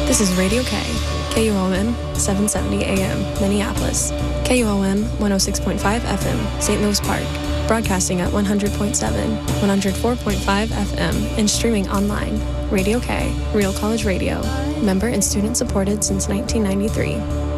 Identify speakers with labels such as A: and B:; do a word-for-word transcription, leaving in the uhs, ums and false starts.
A: This is Radio K, K U O M seven seventy A M, Minneapolis, K U O M one oh six point five F M, Saint Louis Park, broadcasting at one hundred point seven, one oh four point five F M, and streaming online. Radio K, Real College Radio, member and student supported since nineteen ninety-three.